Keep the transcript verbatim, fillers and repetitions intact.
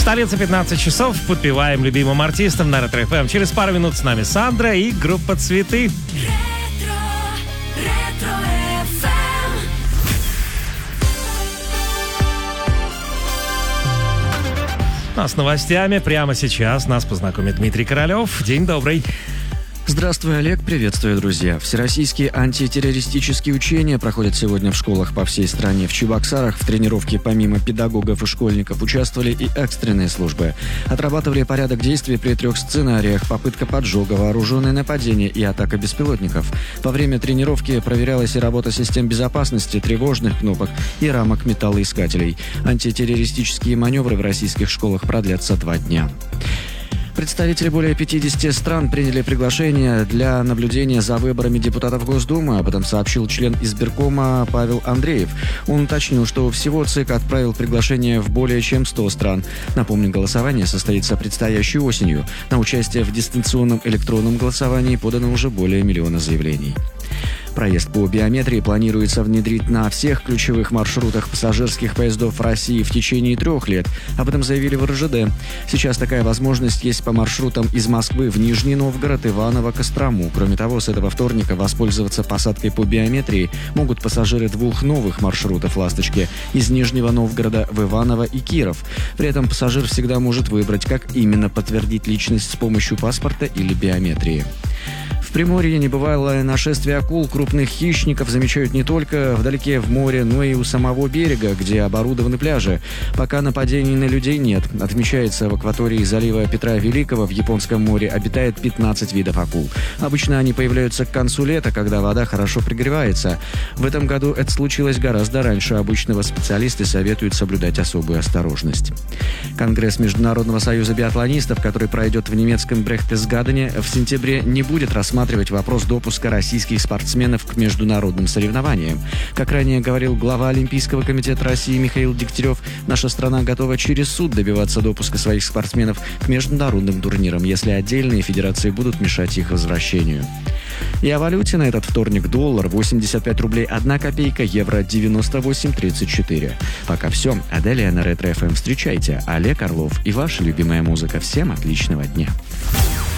Столица, пятнадцать часов. Подпеваем любимым артистам на Ретро эф эм. Через пару минут с нами Сандра и группа «Цветы». Ретро, Ретро эф эм. А с новостями прямо сейчас нас познакомит Дмитрий Королёв. День добрый. Здравствуй, Олег. Приветствую, друзья. Всероссийские антитеррористические учения проходят сегодня в школах по всей стране. В Чебоксарах в тренировке помимо педагогов и школьников участвовали и экстренные службы. Отрабатывали порядок действий при трех сценариях: попытка поджога, вооруженное нападение и атака беспилотников. Во время тренировки проверялась и работа систем безопасности, тревожных кнопок и рамок металлоискателей. Антитеррористические маневры в российских школах продлятся два дня. Представители более пятидесяти стран приняли приглашение для наблюдения за выборами депутатов Госдумы. Об этом сообщил член избиркома Павел Андреев. Он уточнил, что всего ЦИК отправил приглашение в более чем сто стран. Напомню, голосование состоится предстоящей осенью. На участие в дистанционном электронном голосовании подано уже более миллиона заявлений. Проезд по биометрии планируется внедрить на всех ключевых маршрутах пассажирских поездов в России в течение трех лет. Об этом заявили в эр жэ дэ. Сейчас такая возможность есть по маршрутам из Москвы в Нижний Новгород, Иваново, Кострому. Кроме того, с этого вторника воспользоваться посадкой по биометрии могут пассажиры двух новых маршрутов «Ласточки» из Нижнего Новгорода в Иваново и Киров. При этом пассажир всегда может выбрать, как именно подтвердить личность с помощью паспорта или биометрии. В Приморье небывалое нашествие акул, крупных хищников замечают не только вдалеке в море, но и у самого берега, где оборудованы пляжи. Пока нападений на людей нет. Отмечается, в акватории залива Петра Великого в Японском море обитает пятнадцать видов акул. Обычно они появляются к концу лета, когда вода хорошо пригревается. В этом году это случилось гораздо раньше обычного. Специалисты советуют соблюдать особую осторожность. Конгресс Международного союза биатлонистов, который пройдет в немецком Берchtесгадене в сентябре, не будет рассматривать вопрос допуска российских спортсменов к международным соревнованиям. Как ранее говорил глава Олимпийского комитета России Михаил Дегтярев, наша страна готова через суд добиваться допуска своих спортсменов к международным турнирам, если отдельные федерации будут мешать их возвращению. И о валюте на этот вторник: доллар восемьдесят пять рублей одна копейка, евро девяносто восемь тридцать четыре. Пока все. А далее на Ретро эф эм встречайте Олег Орлов и ваша любимая музыка. Всем отличного дня.